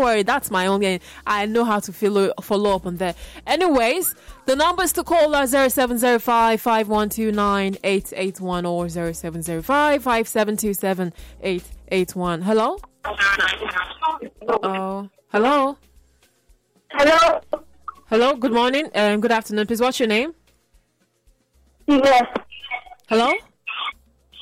worry, that's my own game. I know how to follow up on that. Anyways, the numbers to call are 0705 5129 881 or 0705 5727 881. Hello? Oh, hello? Hello? Hello, good morning and good afternoon. Please, what's your name? Yes. Hello?